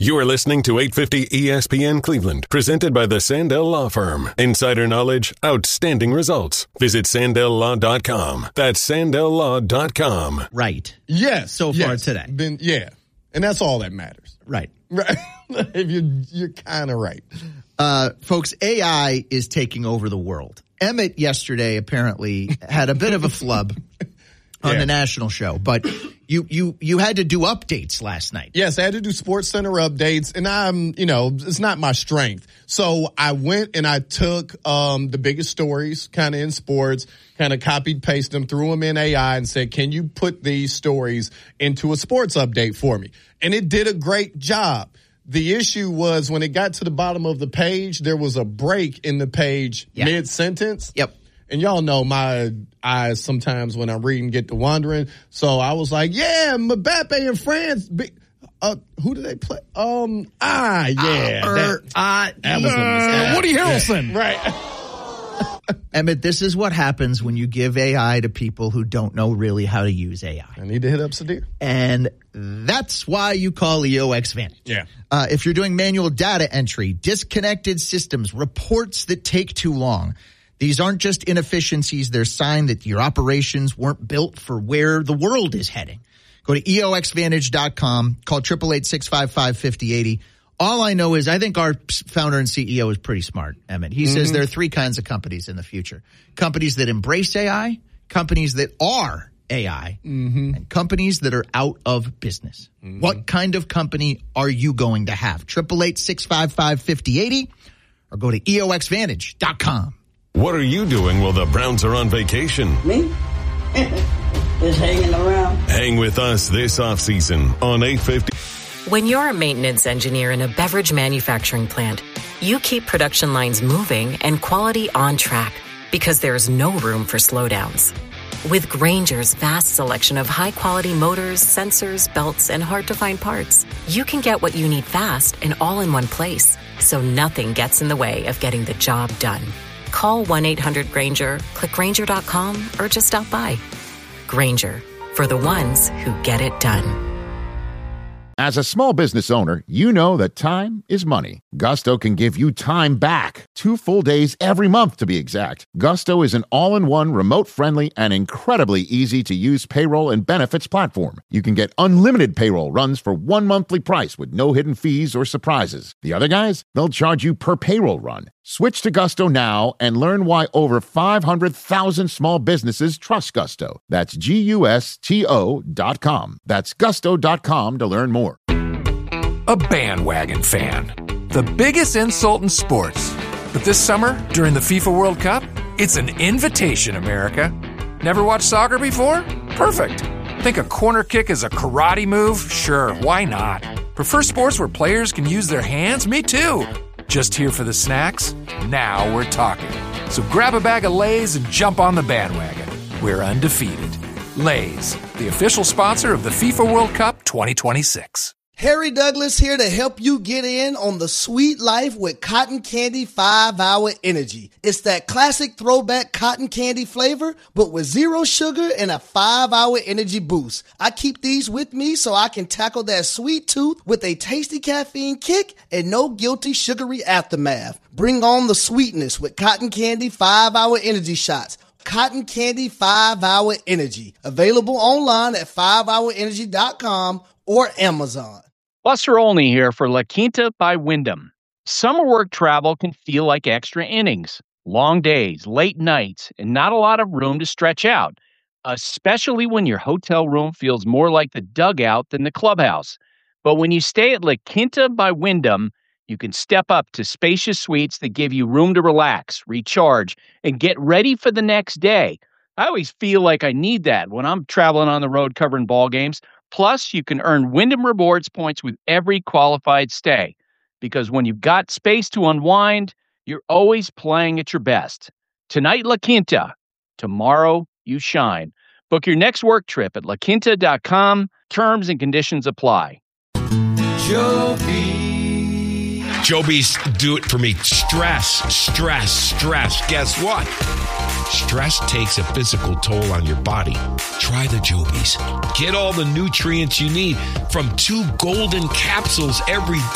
You are listening to 850 ESPN Cleveland, presented by the Sandell Law Firm. Insider knowledge, outstanding results. Visit SandellLaw.com. That's SandellLaw.com. Right. Yes. So far today. And that's all that matters. Right. Right. If you're kind of right. Folks, AI is taking over the world. Emmett yesterday apparently had a bit of a flub on the national show, but you had to do updates last night. Yes, I had to do Sports Center updates, and it's not my strength. So I went and I took the biggest stories kind of in sports, kind of copied, pasted them, threw them in AI and said, can you put these stories into a sports update for me? And it did a great job. The issue was when it got to the bottom of the page, there was a break in the page mid-sentence. Yep. And y'all know my eyes sometimes when I'm reading get to wandering. So I was like, Mbappe and France. Who do they play? That was a mistake. Woody Harrelson. Right. Emmett, this is what happens when you give AI to people who don't know really how to use AI. I need to hit up Sadir. And that's why you call EOX Vantage. Yeah. If you're doing manual data entry, disconnected systems, reports that take too long, these aren't just inefficiencies. They're a sign that your operations weren't built for where the world is heading. Go to EOXvantage.com, call 888-655-5080. All I know is I think our founder and CEO is pretty smart, Emmett. He says there are three kinds of companies in the future. Companies that embrace AI, companies that are AI, and companies that are out of business. What kind of company are you going to have? 888-655-5080 or go to EOXvantage.com. What are you doing while the Browns are on vacation? Me? Just hanging around. Hang with us this offseason on 850. When you're a maintenance engineer in a beverage manufacturing plant, you keep production lines moving and quality on track because there's no room for slowdowns. With Grainger's vast selection of high-quality motors, sensors, belts, and hard-to-find parts, you can get what you need fast and all in one place, so nothing gets in the way of getting the job done. Call 1-800-GRAINGER, click Grainger.com, or just stop by. Grainger, for the ones who get it done. As a small business owner, you know that time is money. Gusto can give you time back. 2 full days every month, to be exact. Gusto is an all-in-one, remote-friendly, and incredibly easy-to-use payroll and benefits platform. You can get unlimited payroll runs for one monthly price with no hidden fees or surprises. The other guys, they'll charge you per payroll run. Switch to Gusto now and learn why over 500,000 small businesses trust Gusto. That's GUSTO.com. That's gusto.com to learn more. A bandwagon fan. The biggest insult in sports. But this summer, during the FIFA World Cup, it's an invitation, America. Never watched soccer before? Perfect. Think a corner kick is a karate move? Sure, why not? Prefer sports where players can use their hands? Me too. Just here for the snacks? Now we're talking. So grab a bag of Lay's and jump on the bandwagon. We're undefeated. Lay's, the official sponsor of the FIFA World Cup 2026. Harry Douglas here to help you get in on the sweet life with Cotton Candy 5-Hour Energy. It's that classic throwback cotton candy flavor, but with 0 sugar and a 5-hour energy boost. I keep these with me so I can tackle that sweet tooth with a tasty caffeine kick and no guilty sugary aftermath. Bring on the sweetness with Cotton Candy 5-Hour Energy Shots. Cotton Candy 5-Hour Energy. Available online at 5hourenergy.com or Amazon. Buster Olney here for La Quinta by Wyndham. Summer work travel can feel like extra innings, long days, late nights, and not a lot of room to stretch out, especially when your hotel room feels more like the dugout than the clubhouse. But when you stay at La Quinta by Wyndham, you can step up to spacious suites that give you room to relax, recharge, and get ready for the next day. I always feel like I need that when I'm traveling on the road covering ball games. Plus, you can earn Wyndham Rewards points with every qualified stay. Because when you've got space to unwind, you're always playing at your best. Tonight, La Quinta. Tomorrow, you shine. Book your next work trip at laquinta.com. Terms and conditions apply. Joby's do it for me. Stress. Guess what? Stress takes a physical toll on your body. Try the Joby's. Get all the nutrients you need from 2 golden capsules every day.